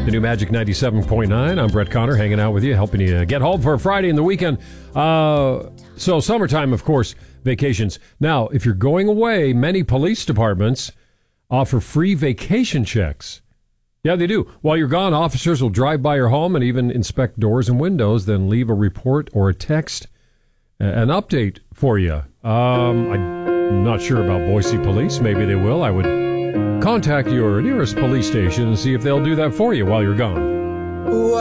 The new Magic 97.9. I'm Brett Connor, hanging out with you, helping you get home for a Friday and the weekend. So summertime, of course, vacations. Now, if you're going away, many police departments offer free vacation checks. Yeah, they do. While you're gone, officers will drive by your home and even inspect doors and windows, then leave a report or a text, an update for you. I'm not sure about Boise Police. Maybe they will. I would contact your nearest police station and see if they'll do that for you while you're gone.